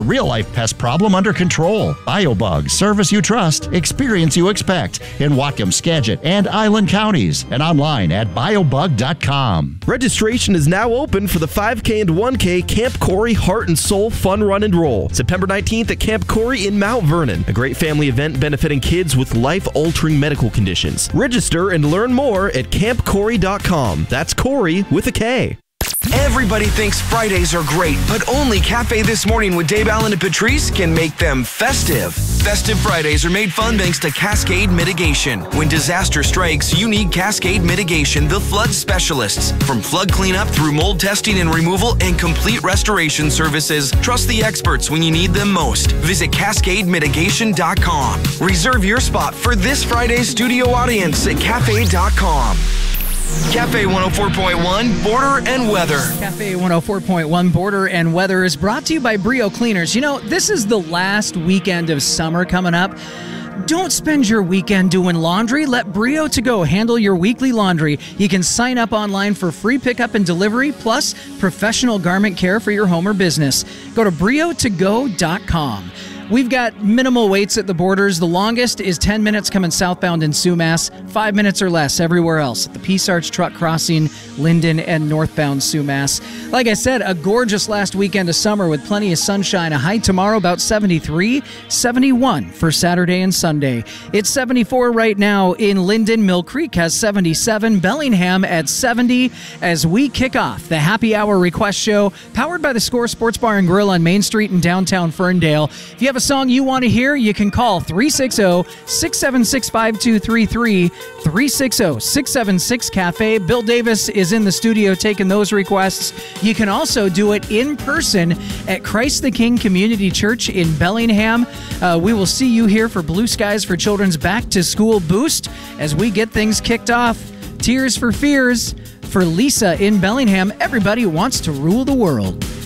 Real-life pest problem under control. BioBug, service you trust, experience you expect in Whatcom, Skagit, and Island counties, and online at biobug.com. Registration is now open for the 5K and 1K Camp Corey Heart and Soul Fun Run and Roll, September 19th at Camp Corey in Mount Vernon, a great family event benefiting kids with life-altering medical conditions. Register and learn more at campcorey.com. That's Corey with a K. Everybody thinks Fridays are great, but only Cafe This Morning with Dave Allen and Patrice can make them festive. Festive Fridays are made fun thanks to Cascade Mitigation. When disaster strikes, you need Cascade Mitigation, the flood specialists. From flood cleanup through mold testing and removal and complete restoration services, trust the experts when you need them most. Visit CascadeMitigation.com. Reserve your spot for this Friday's studio audience at Cafe.com. Cafe 104.1 Border and Weather. Cafe 104.1 Border and Weather is brought to you by Brio Cleaners. You know, this is the last weekend of summer coming up. Don't spend your weekend doing laundry. Let Brio To Go handle your weekly laundry. You can sign up online for free pickup and delivery, plus professional garment care for your home or business. Go to briotogo.com. We've got minimal waits at the borders. The longest is 10 minutes coming southbound in Sumas, 5 minutes or less everywhere else at the Peace Arch Truck Crossing, Linden, and northbound Sumas. Like I said, a gorgeous last weekend of summer with plenty of sunshine. A high tomorrow about 73, 71 for Saturday and Sunday. It's 74 right now in Linden. Mill Creek has 77, Bellingham at 70 as we kick off the Happy Hour Request Show powered by the Score Sports Bar and Grill on Main Street in downtown Ferndale. If you have a song you want to hear, you can call 360-676-5233, 360-676-CAFE. Bill Davis is in the studio taking those requests. You can also do it in person at Christ the King Community Church in Bellingham. We will see you here for Blue Skies for Children's Back to School Boost as we get things kicked off. Tears for Fears for Lisa in Bellingham. Everybody wants to rule the world.